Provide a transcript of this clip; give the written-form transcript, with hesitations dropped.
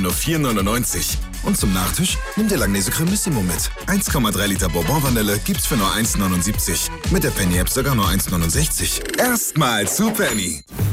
nur 4,99. Und zum Nachtisch nimm dir Langnese Cremissimo mit. 1,3 Liter Bourbon-Vanille gibt's für nur 1,79. Mit der Penny-App sogar nur 1,69. Erstmal zu Penny.